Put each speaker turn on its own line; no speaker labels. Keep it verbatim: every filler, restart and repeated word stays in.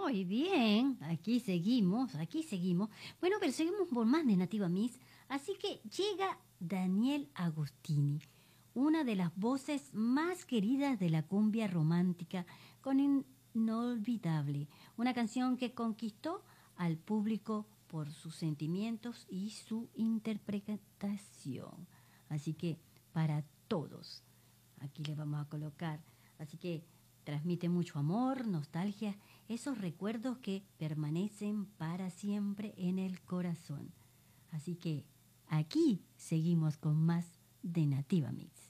Muy bien, aquí seguimos, aquí seguimos. Bueno, pero seguimos por más de Nativa Mix. Así que llega Daniel Agostini, una de las voces más queridas de la cumbia romántica, con Inolvidable, una canción que conquistó al público por sus sentimientos y su interpretación. Así que para todos, aquí le vamos a colocar. Así que transmite mucho amor, nostalgia, esos recuerdos que permanecen para siempre en el corazón. Así que aquí seguimos con más de Nativa Mix.